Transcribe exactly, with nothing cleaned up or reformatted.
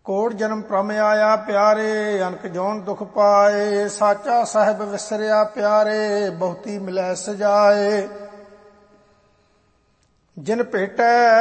ਕੋਟ ਜਨਮ ਪ੍ਰਮ ਆਇਆ ਪਿਆਰੇ, ਅਨਕ ਜੋਨ ਦੁਖ ਪਾਏ। ਸਾਚਾ ਸਾਹਿਬ ਵਿਸਰਿਆ ਪਿਆਰੇ, ਬਹੁਤੀ ਮਿਲੈ ਸਜਾਏ। ਜਿਨ ਭੇਟੈ